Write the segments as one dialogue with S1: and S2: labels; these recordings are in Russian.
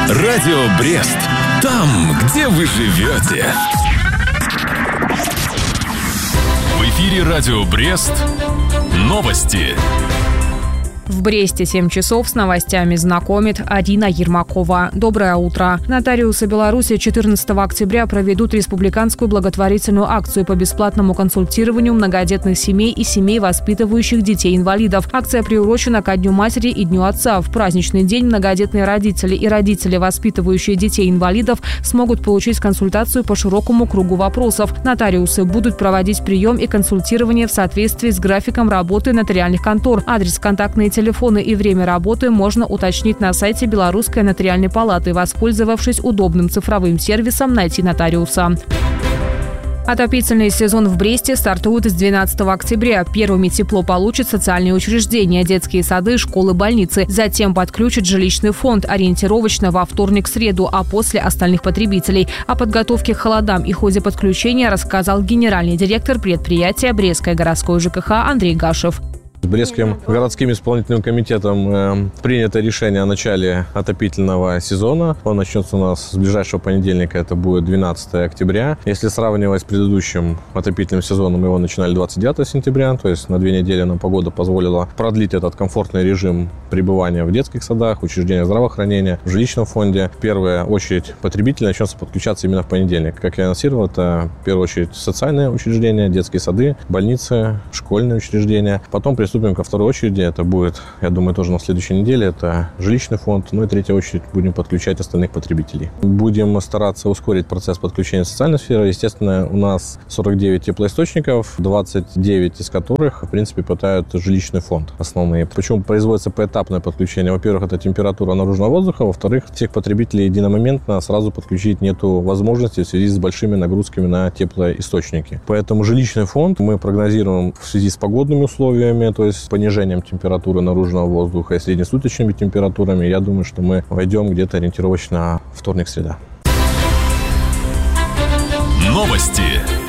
S1: Радио Брест. Там, где вы живете. В эфире Радио Брест. Новости.
S2: В Бресте 7 часов с новостями знакомит Арина Ермакова. Доброе утро. Нотариусы Беларуси 14 октября проведут республиканскую благотворительную акцию по бесплатному консультированию многодетных семей и семей, воспитывающих детей-инвалидов. Акция приурочена ко Дню матери и Дню отца. В праздничный день многодетные родители и родители, воспитывающие детей-инвалидов, смогут получить консультацию по широкому кругу вопросов. Нотариусы будут проводить прием и консультирование в соответствии с графиком работы нотариальных контор. Адрес, контактные телефоны и время работы можно уточнить на сайте Белорусской нотариальной палаты, воспользовавшись удобным цифровым сервисом «Найти нотариуса». Отопительный сезон в Бресте стартует с 12 октября. Первыми тепло получат социальные учреждения, детские сады, школы, больницы. Затем подключат жилищный фонд ориентировочно во вторник-среду, а после остальных потребителей. О подготовке к холодам и ходе подключения рассказал генеральный директор предприятия Брестской городской ЖКХ Андрей Гашев.
S3: С Брестским городским исполнительным комитетом принято решение о начале отопительного сезона. Он начнется у нас с ближайшего понедельника, это будет 12 октября. Если сравнивать с предыдущим отопительным сезоном, его начинали 29 сентября, то есть на 2 недели нам погода позволила продлить этот комфортный режим пребывания в детских садах, учреждениях здравоохранения, в жилищном фонде. В первую очередь потребители начнутся подключаться именно в понедельник. Как я анонсировал, это в первую очередь социальные учреждения, детские сады, больницы, школьные учреждения. Потом приступим ко второй очереди, это будет, я думаю, тоже на следующей неделе, это жилищный фонд, ну и третья очередь будем подключать остальных потребителей. Будем стараться ускорить процесс подключения социальной сферы. Естественно, у нас 49 теплоисточников, 29 из которых, в принципе, питают жилищный фонд основные. Почему производится поэтапное подключение? Во-первых, это температура наружного воздуха, во-вторых, всех потребителей единомоментно сразу подключить нету возможности в связи с большими нагрузками на теплоисточники. Поэтому жилищный фонд мы прогнозируем в связи с погодными условиями, то есть с понижением температуры наружного воздуха и среднесуточными температурами, я думаю, что мы войдем где-то ориентировочно вторник-среда.
S1: Новости.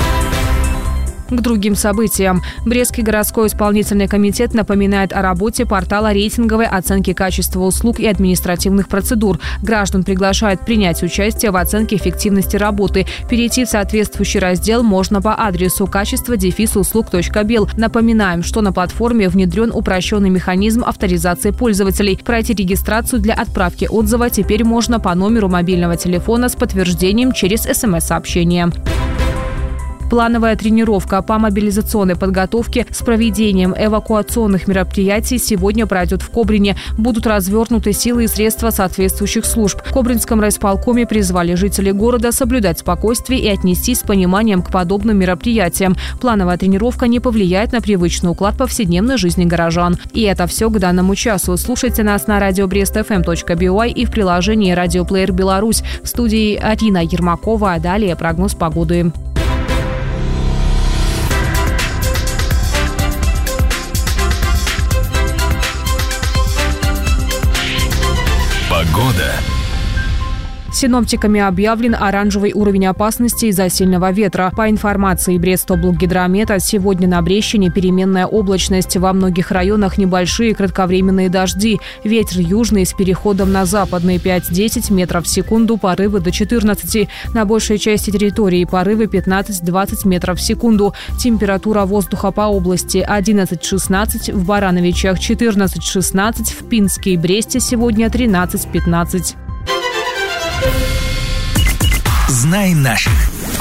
S2: К другим событиям. Брестский городской исполнительный комитет напоминает о работе портала рейтинговой оценки качества услуг и административных процедур. Граждан приглашают принять участие в оценке эффективности работы. Перейти в соответствующий раздел можно по адресу качество-услуг.бел. Напоминаем, что на платформе внедрен упрощенный механизм авторизации пользователей. Пройти регистрацию для отправки отзыва теперь можно по номеру мобильного телефона с подтверждением через СМС-сообщение. Плановая тренировка по мобилизационной подготовке с проведением эвакуационных мероприятий сегодня пройдет в Кобрине. Будут развернуты силы и средства соответствующих служб. В Кобринском райисполкоме призвали жителей города соблюдать спокойствие и отнестись с пониманием к подобным мероприятиям. Плановая тренировка не повлияет на привычный уклад повседневной жизни горожан. И это все к данному часу. Слушайте нас на radiobrestfm.by и в приложении «Радиоплеер Беларусь». В студии Арина Ермакова, а далее прогноз погоды.
S1: Погода.
S2: Синоптиками объявлен оранжевый уровень опасности из-за сильного ветра. По информации Брестоблгидромета, сегодня на Брещине переменная облачность. Во многих районах небольшие кратковременные дожди. Ветер южный с переходом на западный 5-10 метров в секунду, порывы до 14. На большей части территории порывы 15-20 метров в секунду. Температура воздуха по области 11-16, в Барановичах 14-16, в Пинске и Бресте сегодня 13-15.
S1: Знай наших.